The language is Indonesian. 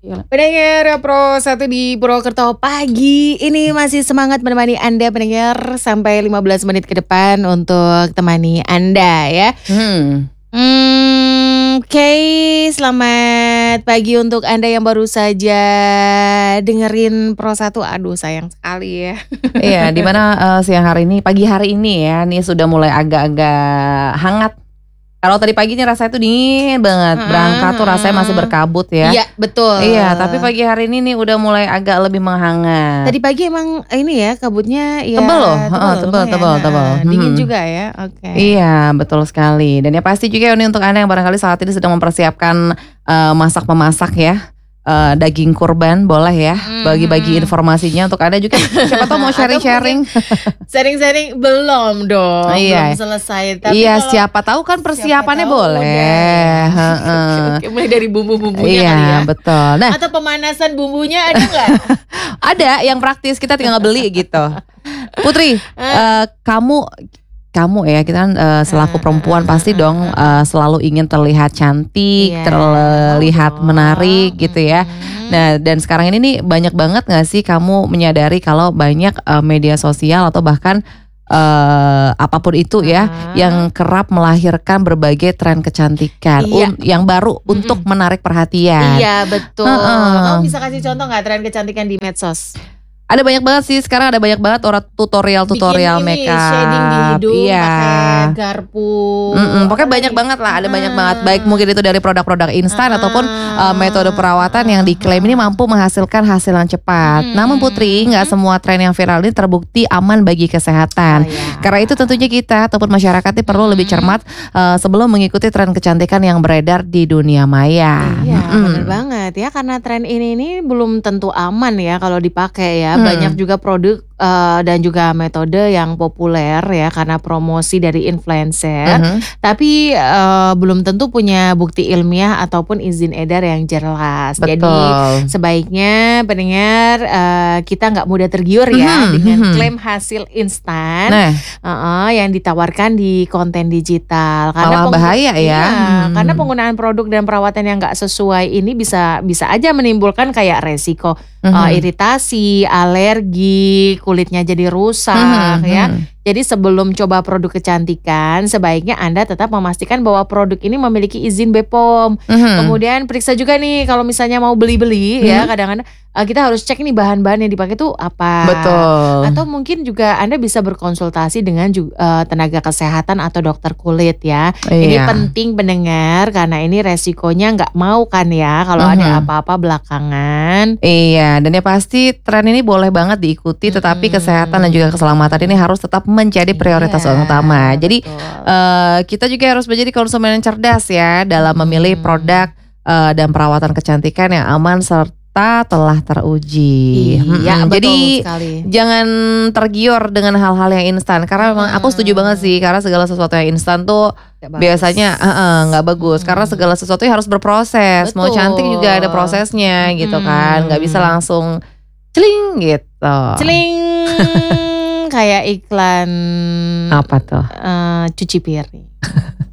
Pendengar Pro 1 di Purwokerto pagi ini masih semangat menemani Anda pendengar sampai 15 menit ke depan untuk temani Anda ya. Oke, selamat pagi untuk Anda yang baru saja dengerin Pro 1. Aduh sayang sekali ya. Iya, dimana pagi hari ini ya, nih sudah mulai agak-agak hangat. Kalau tadi pagi nih rasanya tuh dingin banget, berangkat tuh rasanya masih berkabut ya. Iya betul. Iya, tapi pagi hari ini nih udah mulai agak lebih menghangat. Tadi pagi emang ini ya kabutnya ya Tebel loh, tebel. tebel. Dingin juga ya, oke. Iya, betul sekali. Dan ya pasti juga ini untuk Anda yang barangkali saat ini sedang mempersiapkan masak-memasak ya. Daging kurban boleh ya, bagi-bagi informasinya untuk Anda juga. Siapa tahu mau sharing-sharing. Sharing-sharing belum dong, belum selesai. Tapi iya, siapa tahu kan persiapannya boleh. Oke, mulai dari bumbu-bumbunya kali ya. Betul. Nah, atau pemanasan bumbunya ada nggak? Ada yang praktis, kita tinggal beli gitu. Putri, kamu ya, kita kan selaku perempuan pasti dong selalu ingin terlihat cantik, terlihat menarik gitu ya. Nah, dan sekarang ini nih banyak banget gak sih kamu menyadari kalau banyak media sosial atau bahkan apapun itu ya yang kerap melahirkan berbagai tren kecantikan yang baru untuk menarik perhatian. Iya betul. Kamu bisa kasih contoh gak tren kecantikan di medsos? Ada banyak banget sih, sekarang ada banyak banget orang tutorial makeup. Shading di hidung pakai garpu. Pokoknya banyak banget lah, ada banyak banget. Baik mungkin itu dari produk-produk instan ataupun metode perawatan yang diklaim ini mampu menghasilkan hasil yang cepat. Namun Putri, nggak semua tren yang viral ini terbukti aman bagi kesehatan. Karena itu tentunya kita ataupun masyarakat ini perlu lebih cermat sebelum mengikuti tren kecantikan yang beredar di dunia maya. Iya, benar banget ya, karena tren ini belum tentu aman ya kalau dipakai ya. Banyak juga produk dan juga metode yang populer ya karena promosi dari influencer, tapi belum tentu punya bukti ilmiah ataupun izin edar yang jelas. Betul. Jadi sebaiknya pendengar kita nggak mudah tergiur ya dengan klaim hasil instan yang ditawarkan di konten digital. Karena malah bahaya ya. Karena penggunaan produk dan perawatan yang nggak sesuai ini bisa aja menimbulkan kayak resiko iritasi, alergi, kulitnya jadi rusak ya. Jadi sebelum coba produk kecantikan, sebaiknya Anda tetap memastikan bahwa produk ini memiliki izin BPOM. Kemudian periksa juga nih kalau misalnya mau beli-beli ya, kadang-kadang kita harus cek nih bahan-bahan yang dipakai tuh apa. Betul. Atau mungkin juga Anda bisa berkonsultasi dengan tenaga kesehatan atau dokter kulit ya. Ini penting pendengar karena ini resikonya nggak mau kan ya kalau ada apa-apa belakangan. Iya, dan ya pasti tren ini boleh banget diikuti, tetapi kesehatan dan juga keselamatan ini harus tetap menjadi prioritas utama. Jadi kita juga harus menjadi konsumen yang cerdas ya dalam memilih produk dan perawatan kecantikan yang aman serta telah teruji. Iya, jadi jangan tergiur dengan hal-hal yang instan. Karena memang aku setuju banget sih, karena segala sesuatu yang instan tuh biasanya nggak bagus. Karena segala sesuatu harus berproses. Mau cantik juga ada prosesnya gitu kan. Nggak bisa langsung celing gitu. Celing. Kayak iklan apa tuh? Cuci piring.